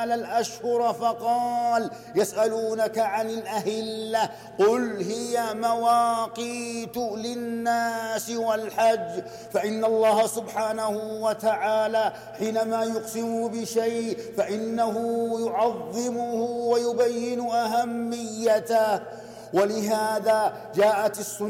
الأشهر فقال: يسألونك عن الأهلة قل هي مواقيت للناس والحج. فإن الله سبحانه وتعالى حينما يقسم بشيء فإنه يعظمه ويبين أهميته، ولهذا جاءت السنة